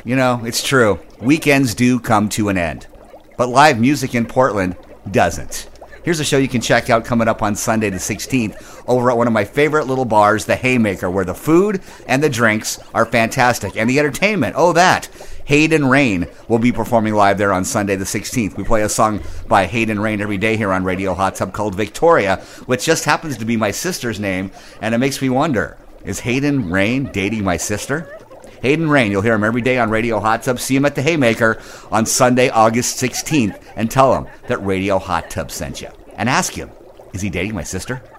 You know, it's true. Weekends do come to an end. But live music in Portland doesn't. Here's a show you can check out coming up on Sunday the 16th over at one of my favorite little bars, the Haymaker, where the food and the drinks are fantastic. And the entertainment, Hayden Rain will be performing live there on Sunday the 16th. We play a song by Hayden Rain every day here on Radio Hot Tub called Victoria, which just happens to be my sister's name, and it makes me wonder, is Hayden Rain dating my sister? Hayden Rain, you'll hear him every day on Radio Hot Tub. See him at the Haymaker on Sunday, August 16th, and tell him that Radio Hot Tub sent you. And ask him, is he dating my sister?